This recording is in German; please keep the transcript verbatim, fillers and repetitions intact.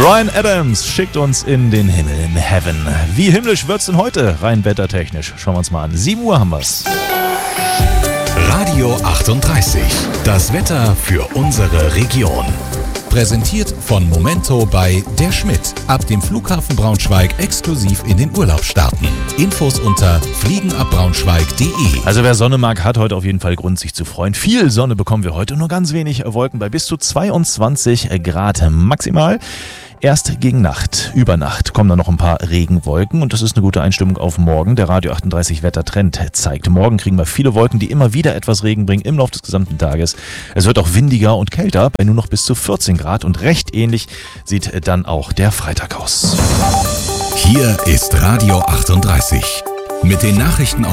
Bryan Adams schickt uns in den Himmel, in Heaven. Wie himmlisch wird's denn heute, rein wettertechnisch? Schauen wir uns mal an. sieben Uhr haben wir's. Radio achtunddreißig. Das Wetter für unsere Region. Präsentiert von Momento bei Der Schmidt. Ab dem Flughafen Braunschweig exklusiv in den Urlaub starten. Infos unter fliegenabbraunschweig punkt de. Also wer Sonne mag, hat heute auf jeden Fall Grund, sich zu freuen. Viel Sonne bekommen wir heute, nur ganz wenig Wolken bei bis zu zweiundzwanzig Grad maximal. Erst gegen Nacht, über Nacht kommen dann noch ein paar Regenwolken und das ist eine gute Einstimmung auf morgen. Der Radio achtunddreißig Wettertrend zeigt, morgen kriegen wir viele Wolken, die immer wieder etwas Regen bringen im Laufe des gesamten Tages. Es wird auch windiger und kälter, bei nur noch bis zu vierzehn Grad und recht ähnlich sieht dann auch der Freitag aus. Hier ist Radio achtunddreißig mit den Nachrichten aus